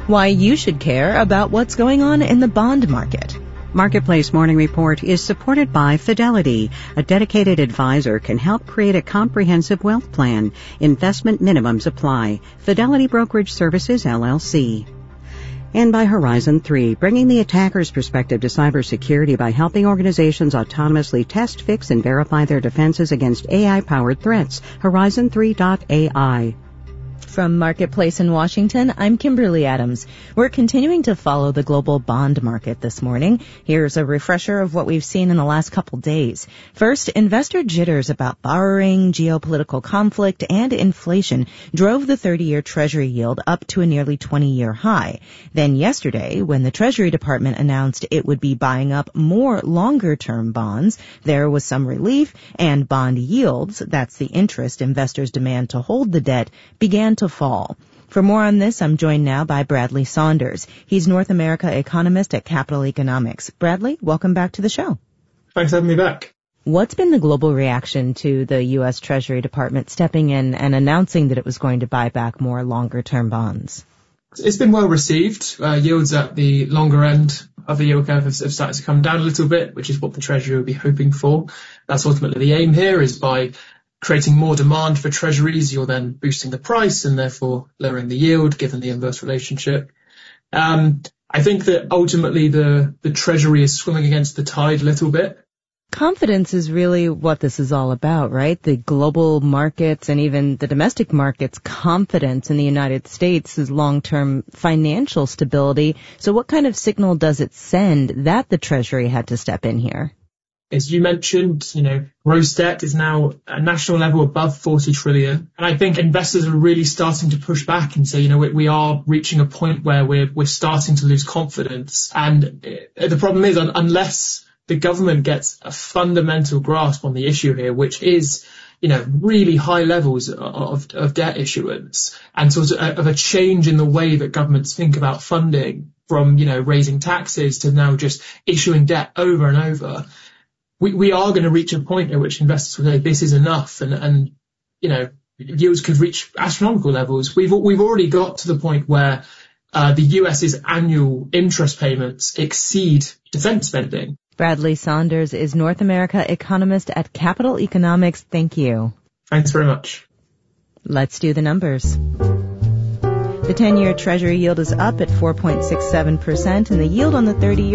Why you should care about what's going on in the bond market. Marketplace Morning Report is supported by Fidelity. A dedicated advisor can help create a comprehensive wealth plan. Investment minimums apply. Fidelity Brokerage Services, LLC. And by Horizon 3, bringing the attacker's perspective to cybersecurity by helping organizations autonomously test, fix, and verify their defenses against AI-powered threats. Horizon3.ai. From Marketplace in Washington, I'm Kimberly Adams. We're continuing to follow the global bond market this morning. Here's a refresher of what we've seen in the last couple days. First, investor jitters about borrowing, geopolitical conflict, and inflation drove the 30-year Treasury yield up to a nearly 20-year high. Then yesterday, when the Treasury Department announced it would be buying up more longer-term bonds, there was some relief, and bond yields, that's the interest investors demand to hold the debt, began to fall. For more on this, I'm joined now by Bradley Saunders. He's North America economist at Capital Economics. Bradley, welcome back to the show. Thanks for having me back. What's been the global reaction to the U.S. Treasury Department stepping in and announcing that it was going to buy back more longer-term bonds? It's been well received. Yields at the longer end of the yield curve have started to come down a little bit, which is what the Treasury will be hoping for. That's ultimately the aim here, is by creating more demand for treasuries, you're then boosting the price and therefore lowering the yield, given the inverse relationship. I think that ultimately the Treasury is swimming against the tide a little bit. Confidence is really what this is all about, right? The global markets and even the domestic markets' confidence in the United States' long-term financial stability. So what kind of signal does it send that the Treasury had to step in here? As you mentioned, gross debt is now at a national level above 40 trillion. And I think investors are really starting to push back and say, we are reaching a point where we're starting to lose confidence. And the problem is, unless the government gets a fundamental grasp on the issue here, which is, really high levels of debt issuance and sort of a change in the way that governments think about funding from, raising taxes to now just issuing debt over and over, we are going to reach a point at which investors will say this is enough, and yields could reach astronomical levels. We've already got to the point where the US's annual interest payments exceed defense spending. Bradley Saunders is North America economist at Capital Economics. Thank you. Thanks very much. Let's do the numbers. The 10-year Treasury yield is up at 4.67%, and the yield on the 30-year